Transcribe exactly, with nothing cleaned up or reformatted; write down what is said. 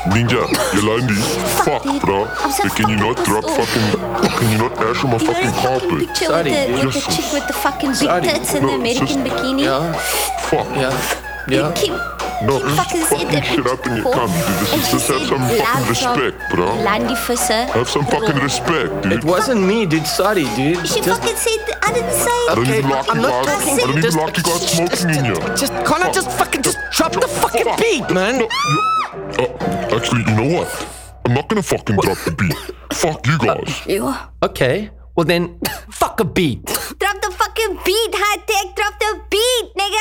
Ninja, Yolandi, fuck, dude. bro. I'm so Like, can you not fucking drop pissed off. fucking, can you not ash on my You know fucking that fucking carpet? picture Sorry, with, the, with the Jesus. chick with the fucking big Sorry. tits and the No, American just- bikini? Yeah, Fuck. yeah, yeah. Keep, No, keep just fucking said fucking that shit up in your before. cunt, dude. This And is she just have said some love fucking from respect, bro. Landy Visser. Have some fucking respect, dude. It wasn't me, dude. Sorry, dude. She Just, fucking said, that- I didn't say I it. don't Okay, even like I'm you not guys. talking- I don't even just- like you guys smoking in here. just, can't I just fucking just drop the fucking beat, man? No, you- uh, actually, you know what? I'm not gonna fucking drop the beat. Fuck you guys. You. Okay, well then, fuck a beat. Drop the fucking beat, high tech, drop the beat, nigga.